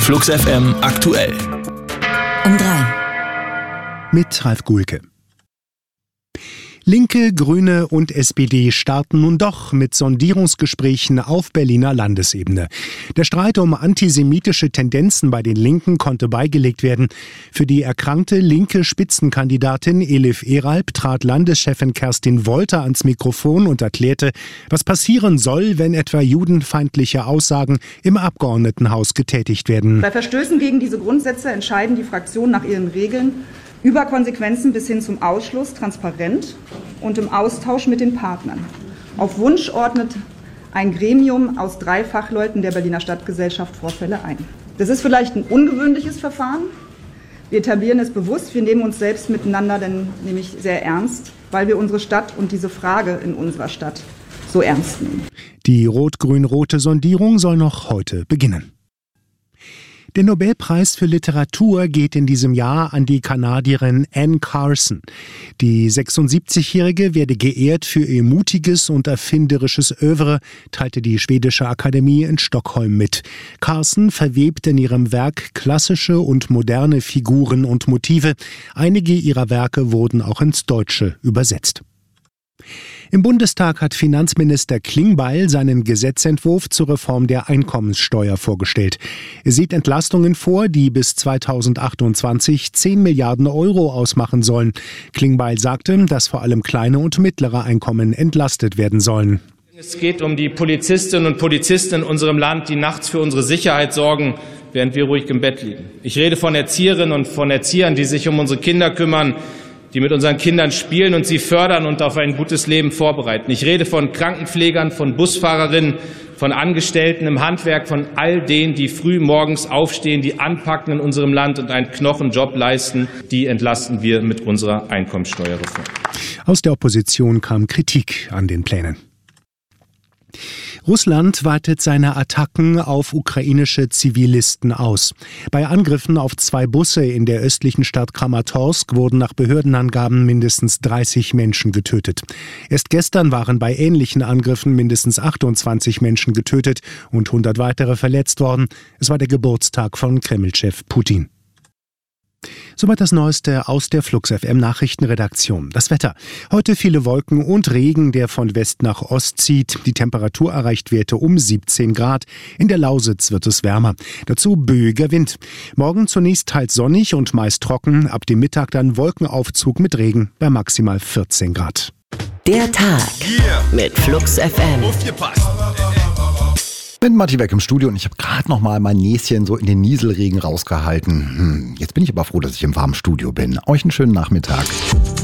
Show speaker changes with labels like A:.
A: Flux FM aktuell.
B: Um 3.
C: Mit Ralf Guhlke. Linke, Grüne und SPD starten nun doch mit Sondierungsgesprächen auf Berliner Landesebene. Der Streit um antisemitische Tendenzen bei den Linken konnte beigelegt werden. Für die erkrankte linke Spitzenkandidatin Elif Eralp trat Landeschefin Kerstin Wolter ans Mikrofon und erklärte, was passieren soll, wenn etwa judenfeindliche Aussagen im Abgeordnetenhaus getätigt werden.
D: Bei Verstößen gegen diese Grundsätze entscheiden die Fraktionen nach ihren Regeln über Konsequenzen bis hin zum Ausschluss transparent und im Austausch mit den Partnern. Auf Wunsch ordnet ein Gremium aus 3 Fachleuten der Berliner Stadtgesellschaft Vorfälle ein. Das ist vielleicht ein ungewöhnliches Verfahren. Wir etablieren es bewusst. Wir nehmen uns selbst miteinander denn nämlich sehr ernst, weil wir unsere Stadt und diese Frage in unserer Stadt so ernst nehmen.
C: Die rot-grün-rote Sondierung soll noch heute beginnen. Der Nobelpreis für Literatur geht in diesem Jahr an die Kanadierin Anne Carson. Die 76-Jährige werde geehrt für ihr mutiges und erfinderisches Œuvre, teilte die schwedische Akademie in Stockholm mit. Carson verwebt in ihrem Werk klassische und moderne Figuren und Motive. Einige ihrer Werke wurden auch ins Deutsche übersetzt. Im Bundestag hat Finanzminister Klingbeil seinen Gesetzentwurf zur Reform der Einkommenssteuer vorgestellt. Er sieht Entlastungen vor, die bis 2028 10 Milliarden Euro ausmachen sollen. Klingbeil sagte, dass vor allem kleine und mittlere Einkommen entlastet werden sollen.
E: Es geht um die Polizistinnen und Polizisten in unserem Land, die nachts für unsere Sicherheit sorgen, während wir ruhig im Bett liegen. Ich rede von Erzieherinnen und von Erziehern, die sich um unsere Kinder kümmern, die mit unseren Kindern spielen und sie fördern und auf ein gutes Leben vorbereiten. Ich rede von Krankenpflegern, von Busfahrerinnen, von Angestellten im Handwerk, von all denen, die früh morgens aufstehen, die anpacken in unserem Land und einen Knochenjob leisten. Die entlasten wir mit unserer Einkommensteuerreform.
C: Aus der Opposition kam Kritik an den Plänen. Russland weitet seine Attacken auf ukrainische Zivilisten aus. Bei Angriffen auf 2 Busse in der östlichen Stadt Kramatorsk wurden nach Behördenangaben mindestens 30 Menschen getötet. Erst gestern waren bei ähnlichen Angriffen mindestens 28 Menschen getötet und 100 weitere verletzt worden. Es war der Geburtstag von Kreml-Chef Putin. Soweit das Neueste aus der Flux FM Nachrichtenredaktion. Das Wetter. Heute viele Wolken und Regen, der von West nach Ost zieht. Die Temperatur erreicht Werte um 17 Grad. In der Lausitz wird es wärmer. Dazu böiger Wind. Morgen zunächst teils sonnig und meist trocken. Ab dem Mittag dann Wolkenaufzug mit Regen bei maximal 14 Grad.
B: Der Tag mit Flux FM.
F: Bin Matti weg im Studio und ich habe gerade noch mal mein Näschen so in den Nieselregen rausgehalten. Jetzt bin ich aber froh, dass ich im warmen Studio bin. Euch einen schönen Nachmittag.